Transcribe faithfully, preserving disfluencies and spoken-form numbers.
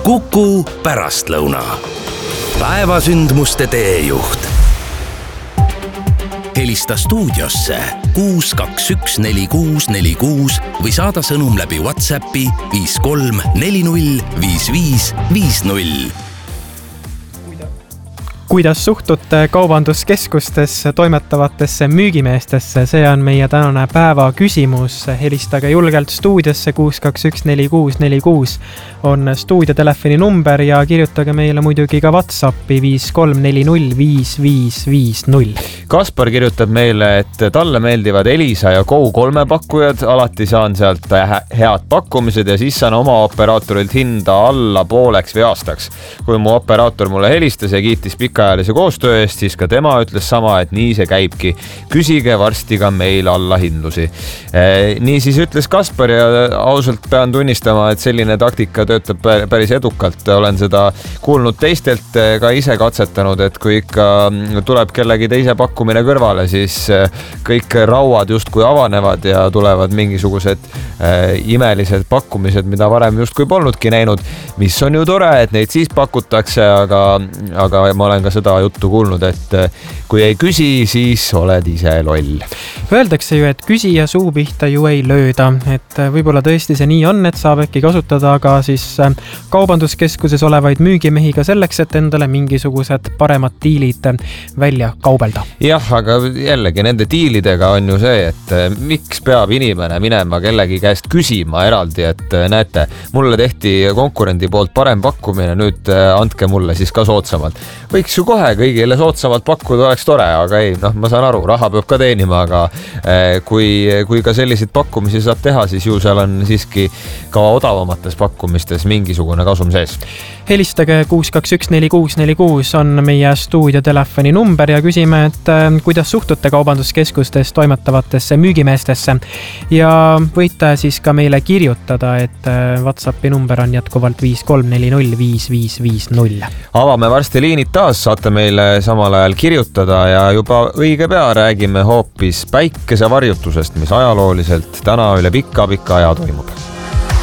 Kuku pärastlõuna. Päevasündmuste teejuht. Helista stuudiosse kuus kaks üks neli kuus neli kuus või saada sõnum läbi WhatsAppi viis kolm neli null viis viis viis null. Kuidas suhtute kaubanduskeskustes toimetavatesse müügimeestesse? See on meie tänane päeva küsimus. Helistage julgelt stuudiosse kuus kaks üks neli kuus neli kuus on stuudiotelefoni number ja kirjutage meile muidugi ka WhatsAppi viis kolm neli null viis viis viis null. Kaspar kirjutab meile, et talle meeldivad Elisa ja Go kolme pakkujad. Alati saan sealt head pakkumised ja siis saan oma operaatorilt hinda alla pooleks või aastaks. Kui mu operaator mulle helistas ja kiitis pikaajalise koostöö eest, siis ka tema ütles sama, et nii see käibki. Küsige varsti ka meil alla hindlusi. Nii siis ütles Kaspar ja ausalt pean tunnistama, et selline taktika töötab päris edukalt. Olen seda kuulnud teistelt, ka ise katsetanud, et kui ikka tuleb kellegi teise pakkumine kõrvale, siis kõik rauad justkui avanevad ja tulevad mingisugused imelised pakkumised, mida varem justkui polnudki näinud, mis on ju tore, et neid siis pakutakse, aga, aga ma olen ka seda juttu kuulnud, et kui ei küsi, siis oled ise loll. Öeldakse ju, et küsija suu pihta ju ei lööda, et võib-olla tõesti see nii on, et saab äkki kasutada ka siis kaubanduskeskuses olevaid müügimehi ka selleks, et endale mingisugused paremad diilid välja kaubelda. Jah, aga jällegi nende diilidega on ju see, et miks peab inimene minema kellegi käest küsima eraldi, et näete, mulle tehti konkurendi poolt parem pakkumine, nüüd andke mulle siis ka soodsamalt. Võiks ju kohe kõigile soodsamalt pakkuda, oleks tore, aga ei, noh, ma saan aru, raha peab ka teenima, aga kui, kui ka selliseid pakkumisi saab teha, siis ju seal on siiski ka odavamates pakkumistes mingisugune kasum sees. Helistage kuus kaks üks neli kuus neli kuus on meie stuudiotelefoni number ja küsime, et kuidas suhtute kaubanduskeskustes toimetavatesse müügimeestesse ja võite siis ka meile kirjutada, et WhatsAppi number on jätkuvalt viis kolm neli null viis viis viis null. Avame varsti liinid taas, saate meile samal ajal kirjutada ja juba õige pea räägime hoopis päikesevarjutusest, mis ajalooliselt täna üle pika-pika aja toimub.